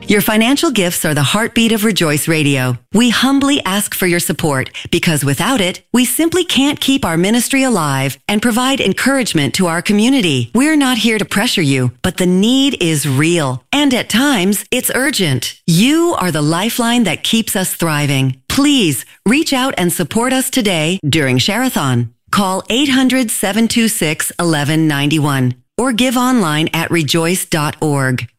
Your financial gifts are the heartbeat of Rejoice Radio. We humbly ask for your support because without it, we simply can't keep our ministry alive and provide encouragement to our community. We're not here to pressure you, but the need is real. And at times, it's urgent. You are the lifeline that keeps us thriving. Please reach out and support us today during Share-a-thon. Call 800-726-1191 or give online at rejoice.org.